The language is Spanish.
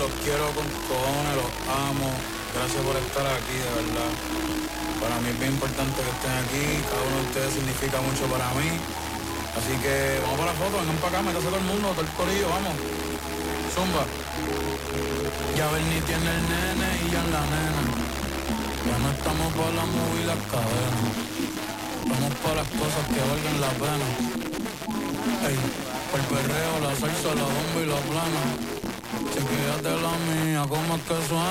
los quiero con cojones, los amo. Gracias por estar aquí, de verdad. Para mí es bien importante que estén aquí. Cada uno de ustedes significa mucho para mí. Así que vamos para la foto, vengan para acá, métase todo el mundo, todo el corillo, vamos. Zumba. Ya Bernie tiene el nene y ya la nena. Ya no estamos para la movie y las cadenas. Vamos para las cosas que valgan la pena. Ey, por el perreo, la salsa, la bomba y la plana. Chequéate la mía, como es que suena.